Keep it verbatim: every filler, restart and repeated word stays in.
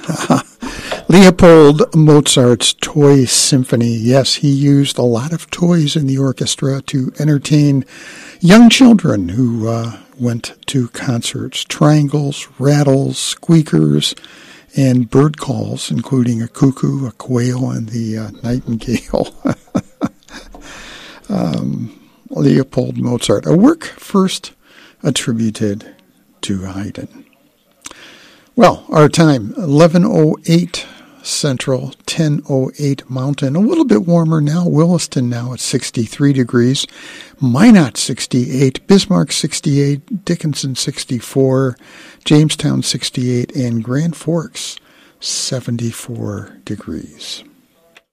Leopold Mozart's Toy Symphony. Yes, he used a lot of toys in the orchestra to entertain young children who uh, went to concerts. Triangles, rattles, squeakers, and bird calls, including a cuckoo, a quail, and the uh, nightingale. um, Leopold Mozart, a work first attributed to Haydn. Well, our time, eleven oh eight Central, ten oh eight Mountain. A little bit warmer now. Williston now at sixty-three degrees. Minot sixty-eight. Bismarck sixty-eight. Dickinson sixty-four. Jamestown sixty-eight. And Grand Forks seventy-four degrees.